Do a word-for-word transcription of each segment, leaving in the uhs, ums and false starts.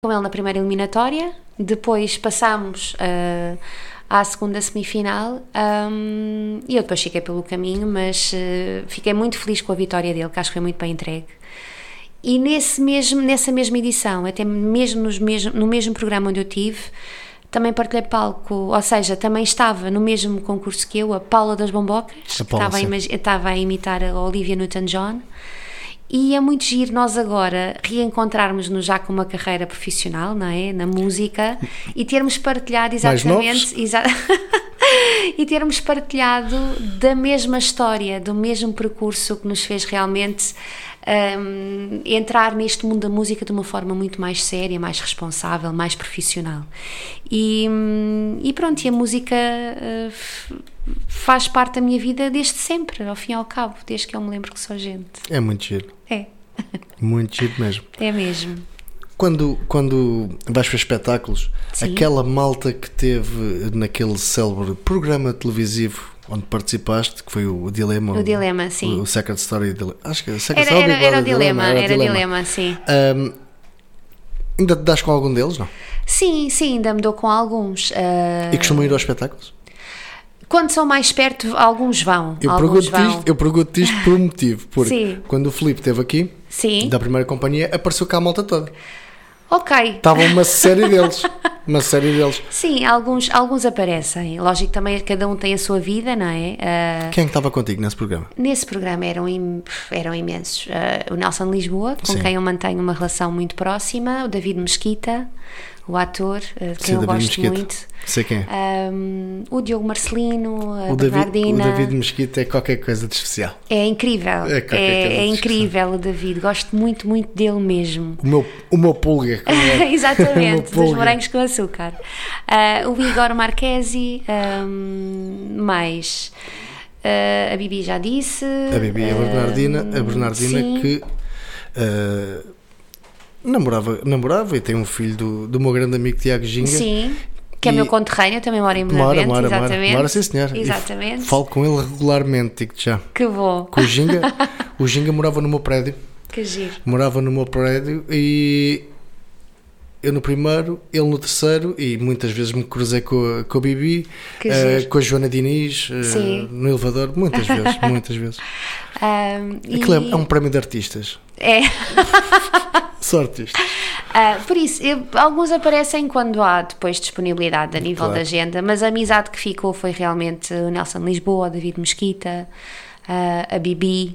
com ele na primeira eliminatória, depois passámos uh, à segunda semifinal, um, e eu depois fiquei pelo caminho, mas uh, fiquei muito feliz com a vitória dele, que acho que foi muito bem entregue. E nesse mesmo, nessa mesma edição, até mesmo, nos mesmo no mesmo programa onde eu tive, também partilhei palco, ou seja, também estava no mesmo concurso que eu, a Paula das Bombocas, que estava a, estava a imitar a Olivia Newton-John. E é muito giro nós agora reencontrarmos-nos já com uma carreira profissional, não é? Na música, e termos partilhado exatamente exa- e termos partilhado da mesma história, do mesmo percurso que nos fez realmente um, entrar neste mundo da música de uma forma muito mais séria, mais responsável, mais profissional. E, e pronto, e a música uh, faz parte da minha vida desde sempre, ao fim e ao cabo, desde que eu me lembro que sou gente. É muito giro. É. Muito giro mesmo. É mesmo. Quando, quando vais para espetáculos, Sim. aquela malta que teve naquele célebre programa televisivo onde participaste, que foi o, o Dilema. O Dilema, sim. O, o Secret Story. Acho que Secret era, Story era, era o Dilema, era, era o dilema. dilema, sim. Um, ainda te dás com algum deles, não? Sim, sim, ainda me dou com alguns. Uh... E costumam ir aos espetáculos? Quando são mais perto, alguns vão. Eu alguns pergunto-te vão. isto, eu pergunto isto por um motivo, porque Sim. quando o Filipe esteve aqui, Sim. da primeira companhia, apareceu cá a malta toda. Ok. Estava uma série deles. Uma série deles. Sim, alguns, alguns aparecem. Lógico que também cada um tem a sua vida, não é? Uh, Quem é que estava contigo nesse programa? Nesse programa eram, im, eram imensos. Uh, o Nelson Lisboa, com Sim. quem eu mantenho uma relação muito próxima, o David Mesquita, o ator, uh, de quem Sim, eu David gosto Mesquita. muito. Sei quem é. Um, o Diogo Marcelino, a O David, Bernardina. o David Mesquita é qualquer coisa de especial. É incrível. É É, qualquer coisa de é especial. incrível o David. Gosto muito, muito dele mesmo. O meu, o meu pulga. como é? Exatamente, O meu dos pulga. morangos com açúcar. Uh, o Igor Marquesi, um, mais uh, a Bibi já disse. A Bibi, a Bernardina, a Bernardina sim. que uh, namorava, namorava e tem um filho do, do meu grande amigo Tiago Ginga. Sim, que é E- meu conterrâneo, também mora em Mora, Benavente, mora, mora. exatamente. Mora, sim senhor. E Exatamente. falo com ele regularmente, digo-te já. Que bom, Com o Ginga, o Ginga morava no meu prédio. que giro. Morava no meu prédio e eu no primeiro, ele no terceiro, e muitas vezes me cruzei com a, com a Bibi, Que eh, giro. com a Joana Diniz, eh, Sim. no elevador, muitas vezes, muitas vezes. Um, Aquilo e- é, é um prémio de artistas. é. Só artistas. Ah, por isso, eu- alguns aparecem quando há depois disponibilidade a nível Claro. da agenda, mas a amizade que ficou foi realmente o Nelson Lisboa, o David Mesquita, ah, a Bibi,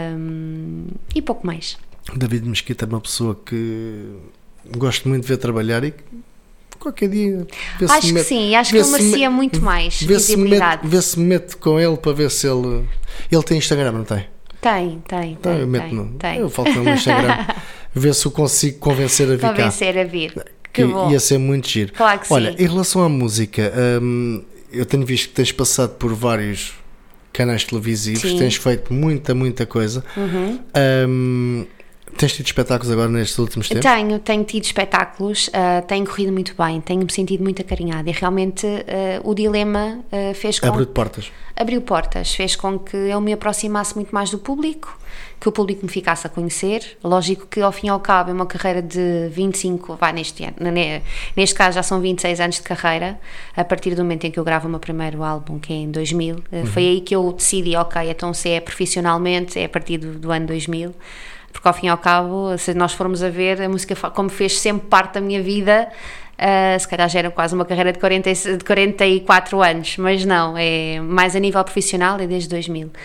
um, e pouco mais. O David Mesquita é uma pessoa que gosto muito de ver trabalhar e que qualquer dia vê se Acho que mete- sim, acho vê que ele se merecia me- muito mais vê se, visibilidade. mete, vê se mete com ele para ver se ele. Ele tem Instagram, não tem? Tem, tem, Então tem, eu meto tem, no. tem. Eu falo com ele no Instagram. Ver se o consigo convencer a vir cá. Convencer a vir. Que Que bom. ia ser muito giro. Claro que Olha, sim. em relação à música, hum, eu tenho visto que tens passado por vários canais televisivos, Sim. tens feito muita, muita coisa. Uhum. Hum, tens tido espetáculos agora nestes últimos tempos? Tenho, tenho tido espetáculos, uh, tenho corrido muito bem, tenho-me sentido muito acarinhada e realmente uh, o Dilema uh, fez com... Abriu-te portas. abriu portas, fez com que eu me aproximasse muito mais do público, que o público me ficasse a conhecer. Lógico que ao fim e ao cabo é uma carreira de vinte e cinco, vai neste ano, ne- neste caso já são vinte e seis anos de carreira, a partir do momento em que eu gravo o meu primeiro álbum, que é em dois mil, uhum. Foi aí que eu decidi, ok, então se é profissionalmente, é a partir do, do ano dois mil, porque ao fim e ao cabo, se nós formos a ver, a música como fez sempre parte da minha vida, Uh, se calhar já era quase uma carreira de quarenta, de quarenta e quatro anos, mas não, é mais a nível profissional, é desde dois mil.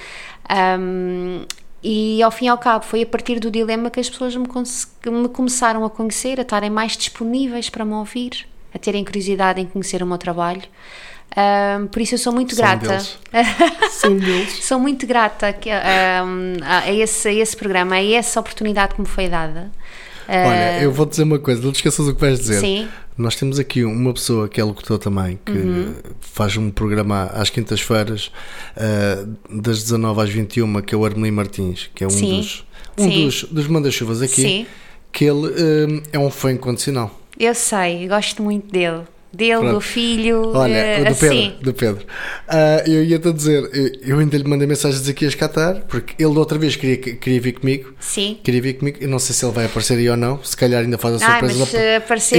Um, e ao fim e ao cabo foi a partir do Dilema que as pessoas me, me começaram a conhecer, a estarem mais disponíveis para me ouvir, a terem curiosidade em conhecer o meu trabalho. Um, por isso eu sou muito São grata. deles. São deles. Sou muito grata que, um, a, esse, a esse programa, a essa oportunidade que me foi dada. Olha, eu vou dizer uma coisa, não te esqueças do que vais dizer. Sim. Nós temos aqui uma pessoa que é locutor também, que uhum. faz um programa às quintas-feiras, uh, das dezanove às vinte e uma, que é o Armelin Martins, que é um Sim. dos, um Sim. dos, dos manda-chuvas aqui, Sim. que ele uh, é um fã incondicional. Eu sei, gosto muito dele. dele, Pronto. do filho, Olha, uh, do assim. Pedro, do Pedro. Uh, eu ia-te a dizer, eu, eu ainda lhe mandei mensagem a dizer que ias Qatar, porque ele da outra vez queria, queria vir comigo. Sim. Queria vir comigo. Eu não sei se ele vai aparecer aí ou não. Se calhar ainda faz a Ah, surpresa. mas da... se aparecer,